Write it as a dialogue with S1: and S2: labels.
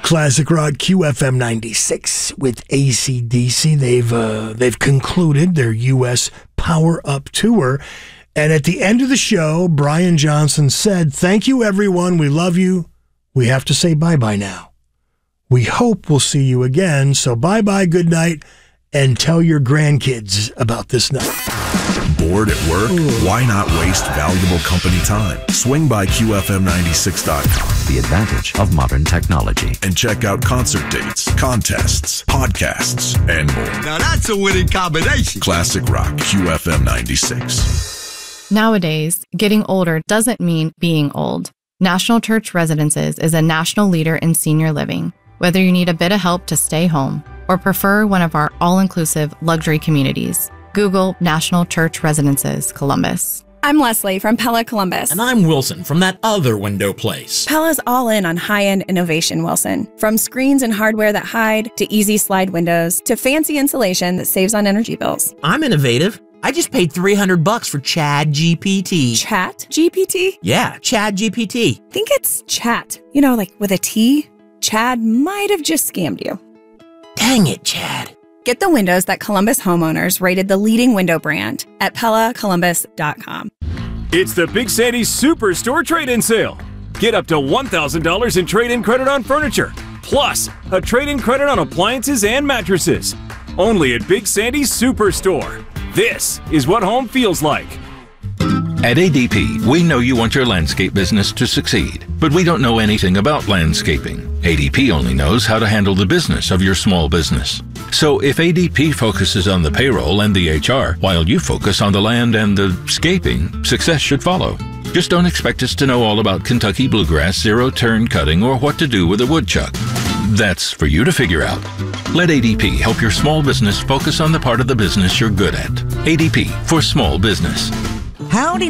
S1: Classic Rock QFM 96 with AC/DC. They've concluded their U.S. Power Up Tour. And at the end of the show, Brian Johnson said, "Thank you, everyone. We love you. We have to say bye-bye now. We hope we'll see you again. So bye-bye, good night, and tell your grandkids about this night."
S2: Bored at work? Why not waste valuable company time? Swing by QFM96.com.
S3: The advantage of modern technology.
S2: And check out concert dates, contests, podcasts, and more.
S4: Now that's a winning combination.
S2: Classic Rock, QFM 96.
S5: Nowadays, getting older doesn't mean being old. National Church Residences is a national leader in senior living. Whether you need a bit of help to stay home or prefer one of our all-inclusive luxury communities, Google National Church Residences, Columbus.
S6: I'm Leslie from Pella Columbus.
S7: And I'm Wilson from that other window place.
S6: Pella's all in on high-end innovation, Wilson. From screens and hardware that hide, to easy slide windows, to fancy insulation that saves on energy bills.
S7: I'm innovative. I just paid $300 for Chad GPT.
S6: Chat GPT?
S7: Yeah, Chad GPT.
S6: I think it's chat. You know, like with a T. Chad might have just scammed you.
S7: Dang it, Chad.
S6: Get the windows that Columbus homeowners rated the leading window brand at PellaColumbus.com.
S8: It's the Big Sandy's Superstore trade-in sale. Get up to $1,000 in trade-in credit on furniture, plus a trade-in credit on appliances and mattresses. Only at Big Sandy's Superstore. This is what home feels like.
S9: At ADP, we know you want your landscape business to succeed, but we don't know anything about landscaping. ADP only knows how to handle the business of your small business. So if ADP focuses on the payroll and the HR, while you focus on the land and the scaping, success should follow. Just don't expect us to know all about Kentucky bluegrass, zero-turn cutting, or what to do with a woodchuck. That's for you to figure out. Let ADP help your small business focus on the part of the business you're good at. ADP for small business.
S10: Howdy.